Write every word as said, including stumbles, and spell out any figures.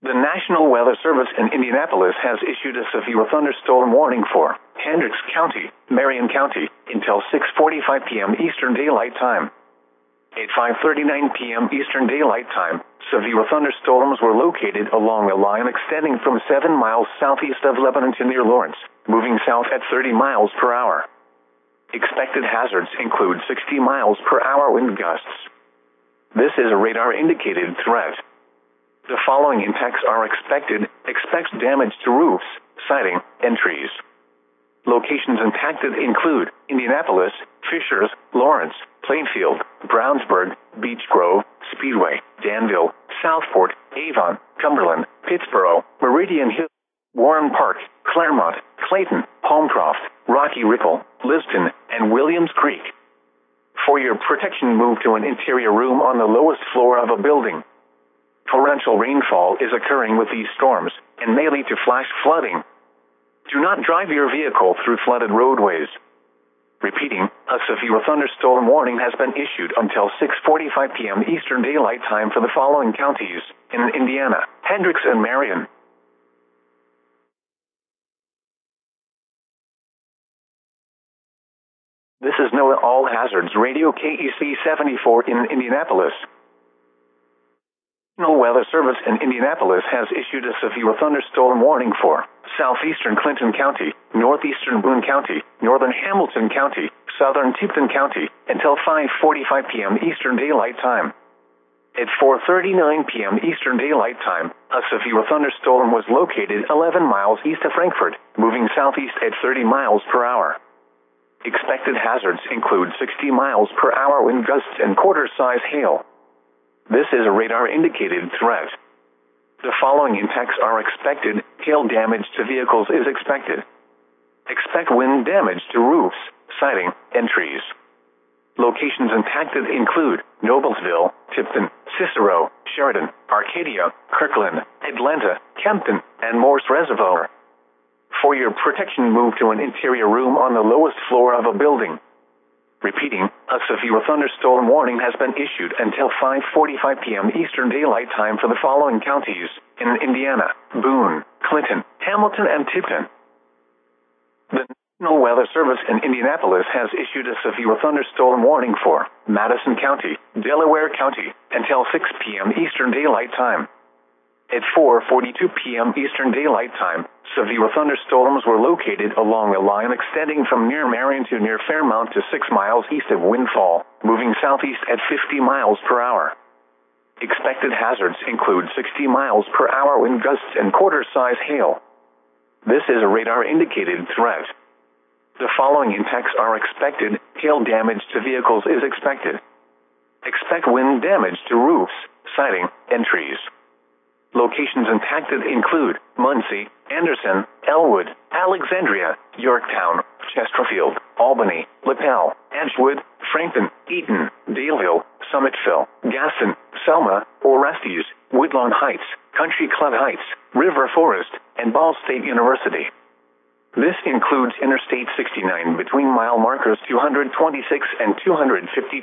The National Weather Service in Indianapolis has issued a severe thunderstorm warning for Hendricks County, Marion County, until six forty-five p.m. Eastern Daylight Time. At five thirty-nine p.m. Eastern Daylight Time, severe thunderstorms were located along a line extending from seven miles southeast of Lebanon to near Lawrence, moving south at thirty miles per hour. Expected hazards include sixty miles per hour wind gusts. This is a radar-indicated threat. The following impacts are expected. Expect damage to roofs, siding, and trees. Locations impacted include Indianapolis, Fishers, Lawrence, Plainfield, Brownsburg, Beech Grove, Speedway, Danville, Southport, Avon, Cumberland, Pittsboro, Meridian Hill, Warren Park, Claremont, Clayton, Holmcroft, Rocky Ripple, Liston, and Williams Creek. For your protection, move to an interior room on the lowest floor of a building. Torrential rainfall is occurring with these storms and may lead to flash flooding. Do not drive your vehicle through flooded roadways. Repeating, a severe thunderstorm warning has been issued until six forty-five p.m. Eastern Daylight Time for the following counties in Indiana: Hendricks and Marion. This is NOAA All Hazards Radio K E C seventy-four in Indianapolis. The National Weather Service in Indianapolis has issued a severe thunderstorm warning for southeastern Clinton County, northeastern Boone County, northern Hamilton County, southern Tipton County, until five forty-five p.m. Eastern Daylight Time. At four thirty-nine p.m. Eastern Daylight Time, a severe thunderstorm was located eleven miles east of Frankfort, moving southeast at thirty miles per hour. Expected hazards include sixty miles per hour wind gusts and quarter-size hail. This is a radar-indicated threat. The following impacts are expected. Hail damage to vehicles is expected. Expect wind damage to roofs, siding, and trees. Locations impacted include Noblesville, Tipton, Cicero, Sheridan, Arcadia, Kirkland, Atlanta, Kempton, and Morse Reservoir. For your protection, move to an interior room on the lowest floor of a building. Repeating, a severe thunderstorm warning has been issued until five forty-five p.m. Eastern Daylight Time for the following counties in Indiana: Boone, Clinton, Hamilton, and Tipton. The National Weather Service in Indianapolis has issued a severe thunderstorm warning for Madison County, Delaware County, until six p.m. Eastern Daylight Time. At four forty-two p.m. Eastern Daylight Time, severe thunderstorms were located along a line extending from near Marion to near Fairmount to six miles east of Windfall, moving southeast at fifty miles per hour. Expected hazards include sixty miles per hour wind gusts and quarter-size hail. This is a radar-indicated threat. The following impacts are expected. Hail damage to vehicles is expected. Expect wind damage to roofs, siding, and trees. Locations impacted include Muncie, Anderson, Elwood, Alexandria, Yorktown, Chesterfield, Albany, Lapel, Edgewood, Frankton, Eaton, Daleville, Summitville, Gaston, Selma, Orestes, Woodlawn Heights, Country Club Heights, River Forest, and Ball State University. This includes Interstate sixty-nine between mile markers two twenty-six and two fifty-two.